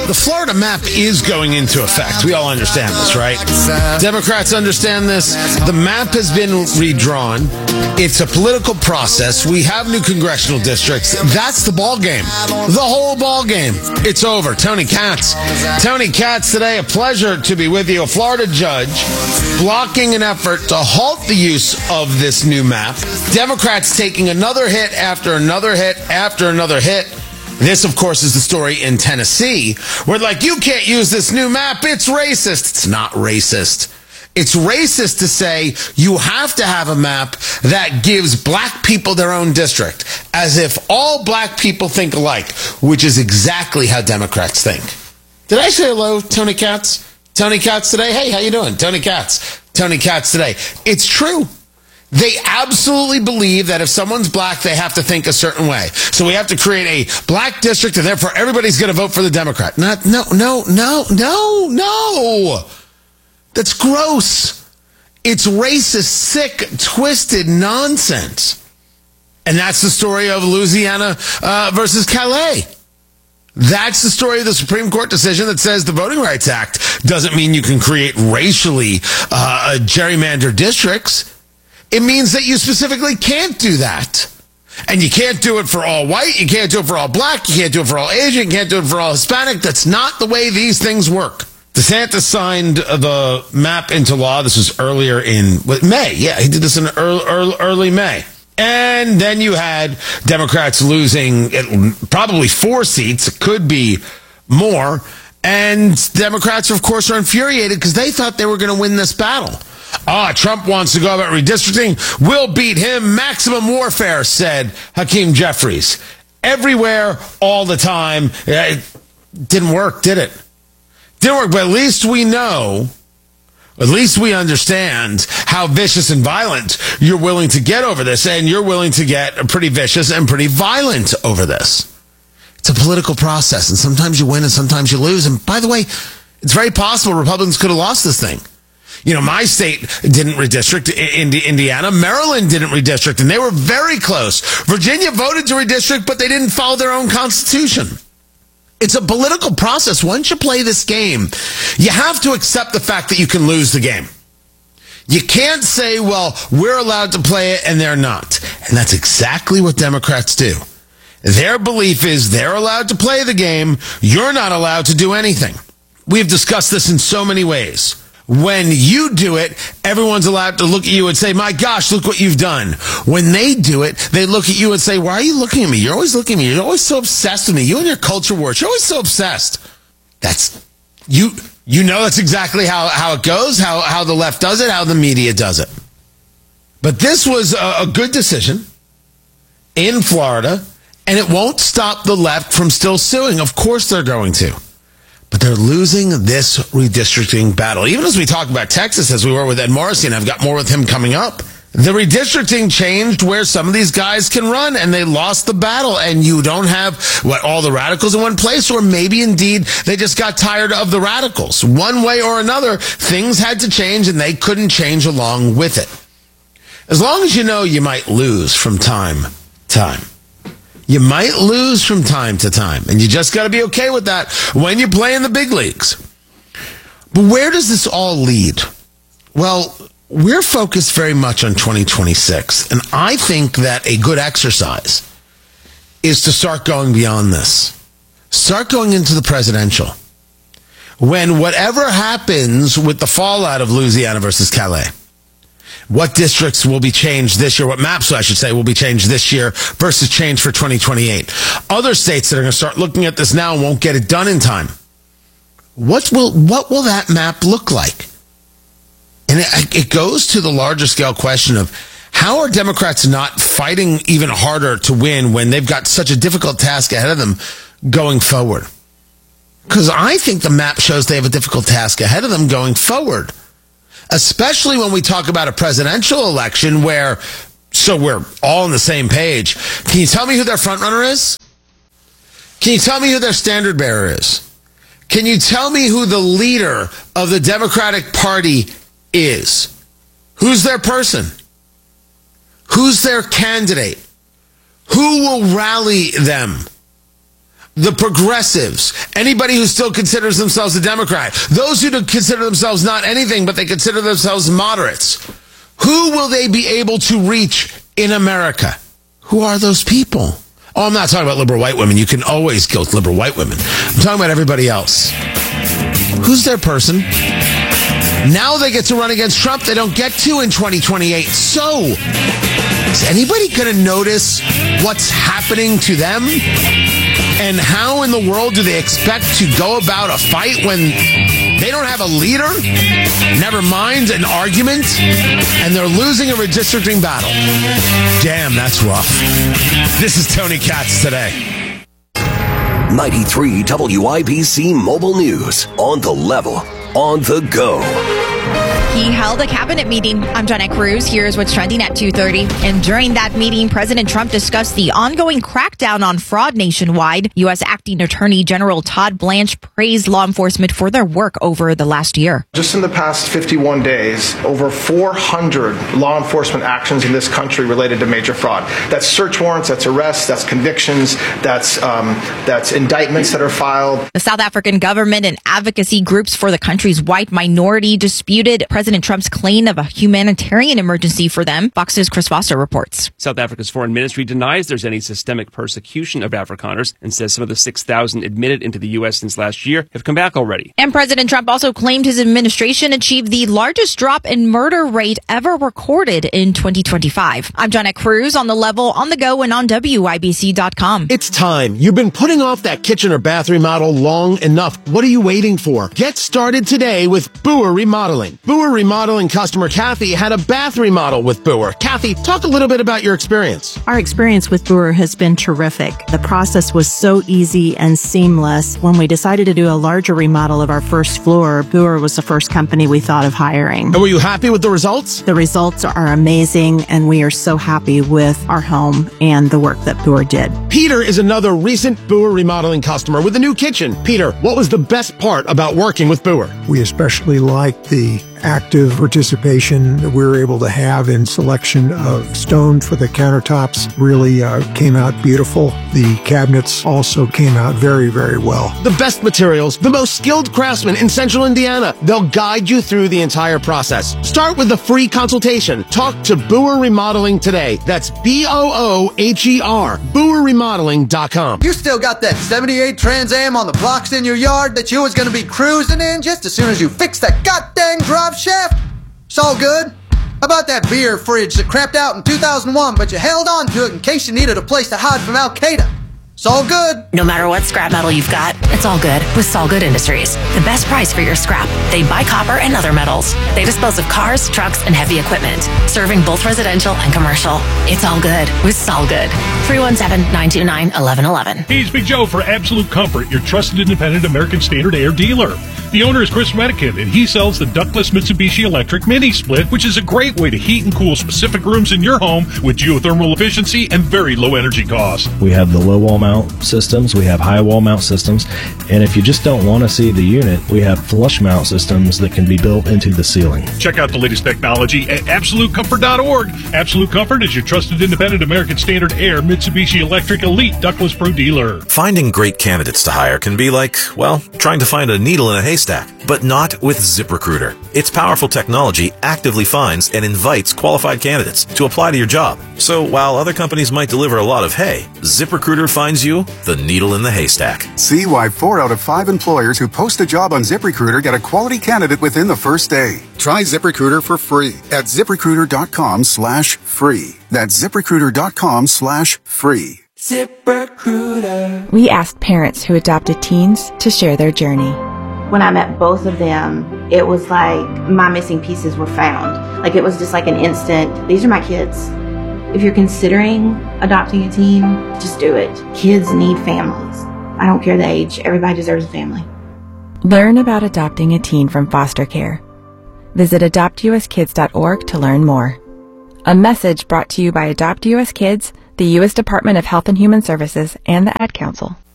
The Florida map is going into effect. We all understand this, right? Democrats understand this. The map has been redrawn. It's a political process. We have new congressional districts. That's the ball game. The whole ball game. It's over. Tony Katz. Tony Katz today, a pleasure to be with you. A Florida judge blocking an effort to halt the use of this new map. Democrats taking another hit after another hit after another hit. This, of course, is the story in Tennessee, where, you can't use this new map. It's racist. It's not racist. It's racist to say you have to have a map that gives black people their own district, as if all black people think alike, which is exactly how Democrats think. Did I say hello, Tony Katz? Tony Katz today? Hey, how you doing? Tony Katz. Tony Katz today. It's true. They absolutely believe that if someone's black, they have to think a certain way. So we have to create a black district, and therefore everybody's going to vote for the Democrat. No. That's gross. It's racist, sick, twisted nonsense. And that's the story of Louisiana versus Calais. That's the story of the Supreme Court decision that says the Voting Rights Act doesn't mean you can create racially gerrymandered districts. It means that you specifically can't do that. And you can't do it for all white, you can't do it for all black, you can't do it for all Asian, you can't do it for all Hispanic. That's not the way these things work. DeSantis signed the map into law. This was earlier in May. Yeah, he did this in early May. And then you had Democrats losing probably 4 seats. It could be more. And Democrats, of course, are infuriated because they thought they were going to win this battle. Trump wants to go about redistricting. We'll beat him. Maximum warfare, said Hakeem Jeffries. Everywhere, all the time. It didn't work, did it? Didn't work, but at least we know, at least we understand how vicious and violent you're willing to get over this, and you're willing to get pretty vicious and pretty violent over this. It's a political process, and sometimes you win and sometimes you lose. And by the way, it's very possible Republicans could have lost this thing. My state didn't redistrict, Indiana. Maryland didn't redistrict, and they were very close. Virginia voted to redistrict, but they didn't follow their own constitution. It's a political process. Once you play this game, you have to accept the fact that you can lose the game. You can't say, well, we're allowed to play it and they're not. And that's exactly what Democrats do. Their belief is they're allowed to play the game. You're not allowed to do anything. We've discussed this in so many ways. When you do it, everyone's allowed to look at you and say, my gosh, look what you've done. When they do it, they look at you and say, why are you looking at me? You're always looking at me. You're always so obsessed with me. You and your culture wars. You're always so obsessed. That's, you know that's exactly how it goes, how the left does it, how the media does it. But this was a good decision in Florida, and it won't stop the left from still suing. Of course they're going to. But they're losing this redistricting battle. Even as we talk about Texas, as we were with Ed Morrissey, and I've got more with him coming up. The redistricting changed where some of these guys can run, and they lost the battle. And you don't have, all the radicals in one place, or maybe indeed they just got tired of the radicals. One way or another, things had to change, and they couldn't change along with it. As long as you know you might lose from time to time. You might lose from time to time, and you just got to be okay with that when you play in the big leagues. But where does this all lead? Well, we're focused very much on 2026, and I think that a good exercise is to start going beyond this. Start going into the presidential. When whatever happens with the fallout of Louisiana versus Calais, what districts will be changed this year, what maps, I should say, will be changed this year versus changed for 2028. Other states that are going to start looking at this now and won't get it done in time. What will that map look like? And it goes to the larger scale question of how are Democrats not fighting even harder to win when they've got such a difficult task ahead of them going forward? Because I think the map shows they have a difficult task ahead of them going forward. Especially when we talk about a presidential election where, so we're all on the same page. Can you tell me who their frontrunner is? Can you tell me who their standard bearer is? Can you tell me who the leader of the Democratic Party is? Who's their person? Who's their candidate? Who will rally them? the progressives, anybody who still considers themselves a Democrat, those who consider themselves not anything, but they consider themselves moderates, who will they be able to reach in America? Who are those people? Oh, I'm not talking about liberal white women. You can always guilt liberal white women. I'm talking about everybody else. Who's their person? Now they get to run against Trump. They don't get to in 2028. So, is anybody going to notice what's happening to them? And how in the world do they expect to go about a fight when they don't have a leader? Never mind an argument. And they're losing a redistricting battle. Damn, that's rough. This is Tony Katz today. 93 WIBC Mobile News. On the level. On the go. He held a cabinet meeting. I'm Jenna Cruz. Here's what's trending at 2:30. And during that meeting, President Trump discussed the ongoing crackdown on fraud nationwide. U.S. Acting Attorney General Todd Blanche praised law enforcement for their work over the last year. Just in the past 51 days, over 400 law enforcement actions in this country related to major fraud. That's search warrants, that's arrests, that's convictions, that's indictments that are filed. The South African government and advocacy groups for the country's white minority disputed President Trump's claim of a humanitarian emergency for them. Fox's Chris Foster reports. South Africa's foreign ministry denies there's any systemic persecution of Afrikaners and says some of the 6,000 admitted into the U.S. since last year have come back already. And President Trump also claimed his administration achieved the largest drop in murder rate ever recorded in 2025. I'm Jenna Cruz, on the level, on the go, and on WIBC.com. It's time. You've been putting off that kitchen or bath remodel long enough. What are you waiting for? Get started today with Boer Remodeling. Boer Remodeling customer Kathy had a bath remodel with Boer. Kathy, talk a little bit about your experience. Our experience with Boer has been terrific. The process was so easy and seamless. When we decided to do a larger remodel of our first floor, Boer was the first company we thought of hiring. And were you happy with the results? The results are amazing, and we are so happy with our home and the work that Boer did. Peter is another recent Boer Remodeling customer with a new kitchen. Peter, what was the best part about working with Boer? We especially liked the active participation that we were able to have in selection of stone for the countertops. Really came out beautiful. The cabinets also came out very, very well. The best materials, the most skilled craftsmen in Central Indiana. They'll guide you through the entire process. Start with a free consultation. Talk to Boer Remodeling today. That's BOOHER, BoerRemodeling.com. You still got that 78 Trans Am on the blocks in your yard that you was going to be cruising in just as soon as you fix that goddamn drive shaft? It's all good. How about that beer fridge that crapped out in 2001, but you held on to it in case you needed a place to hide from Al Qaeda? It's all good. No matter what scrap metal you've got, it's all good with Solgood Industries. The best price for your scrap. They buy copper and other metals. They dispose of cars, trucks, and heavy equipment, serving both residential and commercial. It's all good with Solgood. 317-929-1111. Hey, it's Big Joe for Absolute Comfort, your trusted independent American Standard Air dealer. The owner is Chris Redican, and he sells the ductless Mitsubishi Electric Mini Split, which is a great way to heat and cool specific rooms in your home with geothermal efficiency and very low energy cost. We have the low wall mount systems, we have high wall mount systems, and if you just don't want to see the unit, we have flush mount systems that can be built into the ceiling. Check out the latest technology at AbsoluteComfort.org. Absolute Comfort is your trusted independent American Standard Air Mitsubishi Electric Elite Ductless Pro dealer. Finding great candidates to hire can be like, well, trying to find a needle in a haystack, but not with ZipRecruiter. Its powerful technology actively finds and invites qualified candidates to apply to your job. So while other companies might deliver a lot of hay, ZipRecruiter finds you the needle in the haystack. See why 4 out of 5 employers who post a job on ZipRecruiter get a quality candidate within the first day. Try ZipRecruiter for free at ZipRecruiter.com/free. That's ZipRecruiter.com/free. ZipRecruiter. We asked parents who adopted teens to share their journey. When I met both of them, it was like my missing pieces were found. Like it was just like an instant, these are my kids. If you're considering adopting a teen, just do it. Kids need families. I don't care the age. Everybody deserves a family. Learn about adopting a teen from foster care. Visit adoptuskids.org to learn more. A message brought to you by Adopt US Kids, the U.S. Department of Health and Human Services, and the Ad Council.